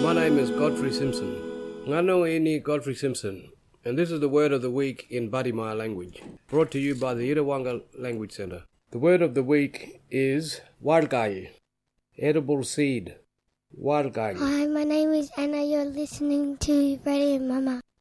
My name is Godfrey Simpson. Ngano ini Godfrey Simpson, and this is the word of the week in Badimaya language, brought to you by the Irawanga Language Center. The word of the week is walgai, edible seed. Walgai. Hi, my name is Anna. You're listening to Radio Mama.